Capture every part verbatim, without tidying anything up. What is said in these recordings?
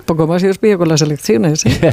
Poco más y os pillo con las elecciones, ¿eh?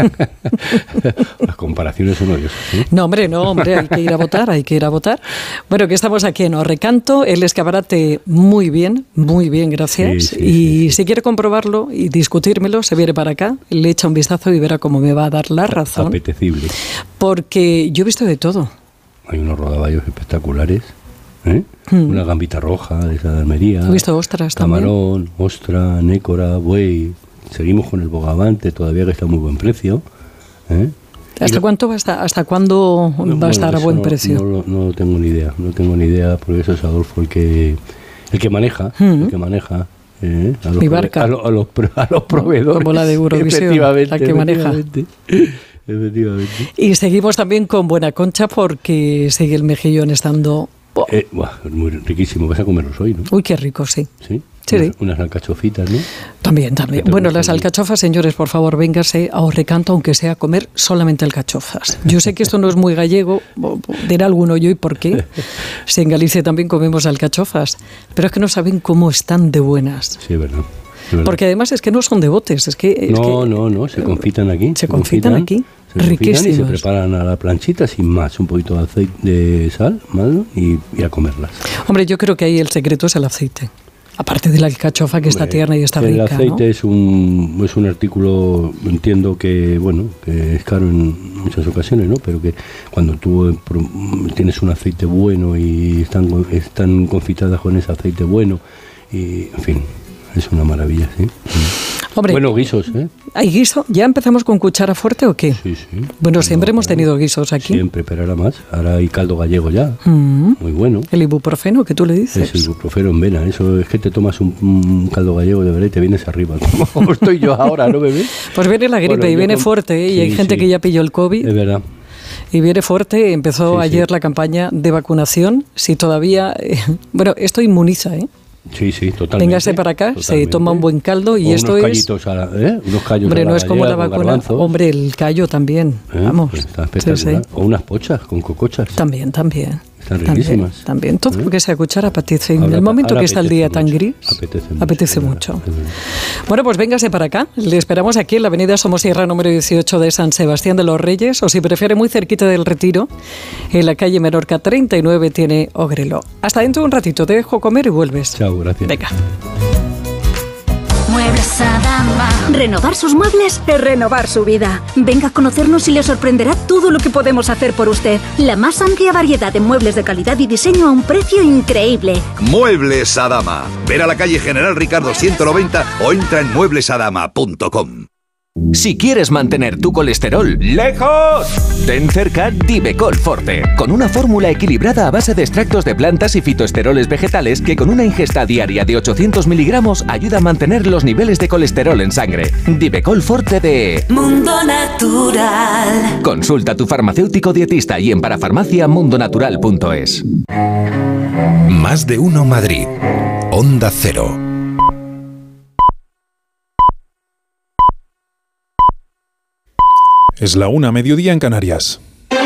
Las comparaciones son odiosas, ¿eh? No, hombre, no, hombre, hay que ir a votar, hay que ir a votar. Bueno, que estamos aquí en Recanto, el escaparate muy bien, muy bien, gracias. Sí, sí, y sí, sí. si quiere comprobarlo y discutírmelo, se viene para acá, le echa un vistazo y verá cómo me va a dar la razón. Apetecible. Porque yo he visto de todo. Hay unos rodaballos espectaculares, ¿eh? Hmm. Una gambita roja de esa de Almería. He visto ostras también. Camarón, ostra, nécora, buey. Seguimos con el bogavante, todavía que está a muy buen precio, ¿eh? ¿Hasta lo, cuánto va a estar, hasta cuándo no, va bueno, a estar a buen no, precio? No, no, no tengo ni idea, no tengo ni idea, porque eso es Adolfo el que el que maneja, Hmm. el que maneja. Eh, a, los Mi barca. prove- a, lo, a, los, a los proveedores. Como la de Eurovisión, efectivamente, la que maneja. Efectivamente, efectivamente. Y seguimos también con Buena Concha porque sigue el mejillón estando... Oh. Eh, buah, muy riquísimo, vas a comerlos hoy, ¿no? Uy, qué rico, sí. Sí, Sí, unas, sí. unas alcachofitas, ¿no? También, también. Te Bueno, gusta, las ¿no? alcachofas, señores, por favor, véngase a Recanto, aunque sea a comer solamente alcachofas. Yo sé que esto no es muy gallego, dirá alguno yo, ¿y por qué? Si en Galicia también comemos alcachofas, pero es que no saben cómo están de buenas. Sí, es verdad. Es verdad. Porque además es que no son de botes, es que... Es no, que, no, no, se confitan aquí. Se confitan aquí, se confitan riquísimos. y se preparan a la planchita sin más, un poquito de aceite, de sal, ¿vale? y, y a comerlas. Hombre, yo creo que ahí el secreto es el aceite. Aparte de la alcachofa que está Hombre, tierna y está el rica, aceite ¿no? es un es un artículo, entiendo que bueno que es caro en muchas ocasiones, ¿no? Pero que cuando tú eh, pro- tienes un aceite bueno y están están confitadas con ese aceite bueno y en fin, es una maravilla, ¿sí? Hombre, Bueno, guisos, ¿eh? ¿hay guiso? ¿Ya empezamos con cuchara fuerte o qué? Sí, sí. Bueno, siempre No, hemos tenido guisos aquí. Siempre, pero ahora más. Ahora hay caldo gallego ya, Mm. muy bueno. El ibuprofeno que tú le dices. Es el ibuprofeno en vena. Eso es que te tomas un, un caldo gallego de verdad y te vienes arriba. Como estoy yo ahora, ¿no, bebé? Pues viene la gripe Bueno, y yo viene con- fuerte, ¿eh? Y Sí, hay gente sí. que ya pilló el COVID Es verdad. y viene fuerte. Empezó Sí, sí. ayer la campaña de vacunación. Si todavía... eh, bueno, esto inmuniza, ¿eh? Sí, sí, totalmente. Véngase para acá, se totalmente. toma un buen caldo y O esto unos es... callitos a la, ¿eh? Unos callos Hombre, a la no es como la gallega con vacuna. garbanzos, Hombre, el callo también. ¿eh? Vamos. Pues está Sí, sí. espectacular. O unas pochas con cocochas. También, también. Están También, riquísimas. También. Todo ¿Eh? lo que sea cuchara apetece. En Ahora- el momento ahora que está el día tan apetece gris, mucho. Apetece mucho, apetece es verdad, mucho. es verdad. Bueno, pues véngase para acá. Le esperamos aquí en la avenida Somosierra número dieciocho de San Sebastián de los Reyes, o si prefiere muy cerquita del Retiro, en la calle Menorca treinta y nueve tiene Ogrelo. Hasta dentro de un ratito, te dejo comer y vuelves. Chao, gracias. Venga. Muebles Adama. Renovar sus muebles es renovar su vida. Venga a conocernos y le sorprenderá todo lo que podemos hacer por usted. La más amplia variedad de muebles de calidad y diseño a un precio increíble. Muebles Adama. Ven a la calle General Ricardo ciento noventa o entra en muebles adama punto com. Si quieres mantener tu colesterol lejos, ten cerca Divecol Forte, con una fórmula equilibrada a base de extractos de plantas y fitoesteroles vegetales que con una ingesta diaria de ochocientos miligramos ayuda a mantener los niveles de colesterol en sangre. Divecol Forte de Mundo Natural. Consulta a tu farmacéutico dietista y en parafarmacia mundonatural punto es. Más de uno Madrid. Onda Cero. Es la una, mediodía en Canarias.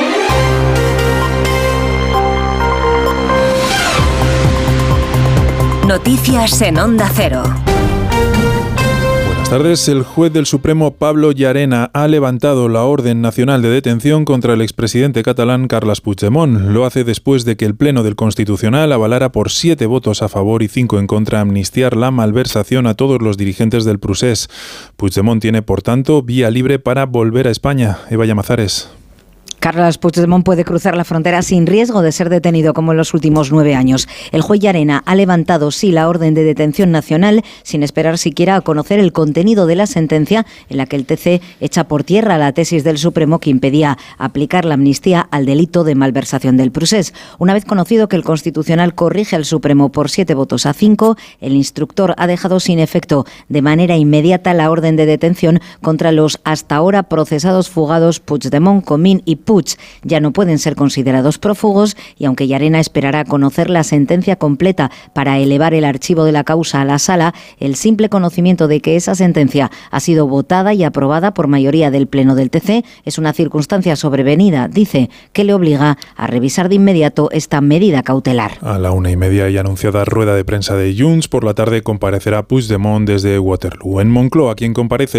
Noticias en Onda Cero. Buenas tardes. El juez del Supremo Pablo Llarena ha levantado la orden nacional de detención contra el expresidente catalán Carles Puigdemont. Lo hace después de que el Pleno del Constitucional avalara por siete votos a favor y cinco en contra amnistiar la malversación a todos los dirigentes del procés. Puigdemont tiene, por tanto, vía libre para volver a España. Eva Llamazares. Carles Puigdemont puede cruzar la frontera sin riesgo de ser detenido como en los últimos nueve años. El juez Llarena ha levantado sí la orden de detención nacional sin esperar siquiera a conocer el contenido de la sentencia en la que el T C echa por tierra la tesis del Supremo que impedía aplicar la amnistía al delito de malversación del procés. Una vez conocido que el Constitucional corrige al Supremo por siete votos a cinco, el instructor ha dejado sin efecto de manera inmediata la orden de detención contra los hasta ahora procesados fugados Puigdemont, Comín y Puig. Ya no pueden ser considerados prófugos y aunque Llarena esperará conocer la sentencia completa para elevar el archivo de la causa a la sala, el simple conocimiento de que esa sentencia ha sido votada y aprobada por mayoría del Pleno del T C es una circunstancia sobrevenida, dice, que le obliga a revisar de inmediato esta medida cautelar. A la una y media y anunciada rueda de prensa de Junts, por la tarde comparecerá Puigdemont desde Waterloo. En Moncloa, quien comparece